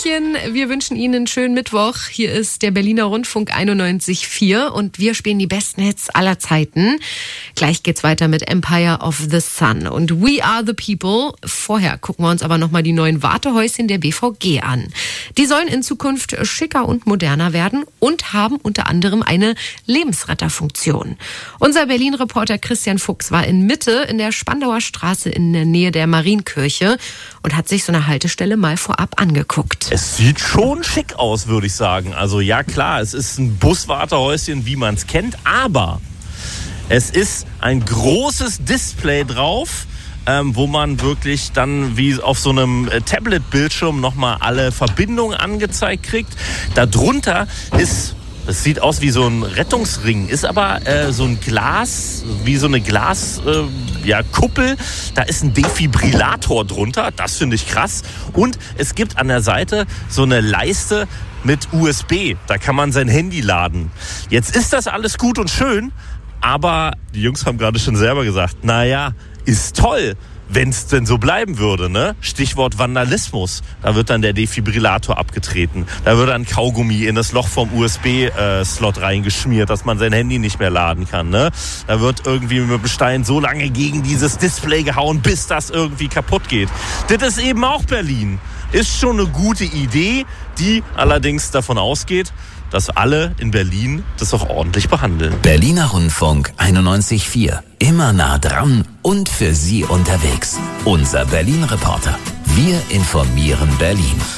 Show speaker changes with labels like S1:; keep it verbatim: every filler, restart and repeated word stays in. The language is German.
S1: Hallöchen, wir wünschen Ihnen einen schönen Mittwoch. Hier ist der Berliner Rundfunk einundneunzig Komma vier und wir spielen die besten Hits aller Zeiten. Gleich geht's weiter mit Empire of the Sun und We Are the People. Vorher gucken wir uns aber nochmal die neuen Wartehäuschen der B V G an. Die sollen in Zukunft schicker und moderner werden und haben unter anderem eine Lebensretterfunktion. Unser Berlin-Reporter Christian Fuchs war in Mitte in der Spandauer Straße in der Nähe der Marienkirche und hat sich so eine Haltestelle mal vorab angeguckt.
S2: Es sieht schon schick aus, würde ich sagen. Also ja klar, es ist ein Buswartehäuschen, wie man es kennt, aber es ist ein großes Display drauf, ähm, wo man wirklich dann wie auf so einem Tablet-Bildschirm nochmal alle Verbindungen angezeigt kriegt. Darunter ist... Es sieht aus wie so ein Rettungsring, ist aber äh, so ein Glas, wie so eine Glaskuppel. Äh, ja, Kuppel. Da ist ein Defibrillator drunter, das finde ich krass. Und es gibt an der Seite so eine Leiste mit U S B, da kann man sein Handy laden. Jetzt ist das alles gut und schön, aber die Jungs haben gerade schon selber gesagt, naja, ist toll. Wenn es denn so bleiben würde, ne? Stichwort Vandalismus. Da wird dann der Defibrillator abgetreten. Da wird dann Kaugummi in das Loch vom U S B-Slot reingeschmiert, dass man sein Handy nicht mehr laden kann, ne? Da wird irgendwie mit dem Stein so lange gegen dieses Display gehauen, bis das irgendwie kaputt geht. Das ist eben auch Berlin. Ist schon eine gute Idee, die allerdings davon ausgeht, dass alle in Berlin das auch ordentlich behandeln.
S3: Berliner Rundfunk einundneunzig Komma vier. Immer nah dran und für Sie unterwegs. Unser Berlin-Reporter. Wir informieren Berlin.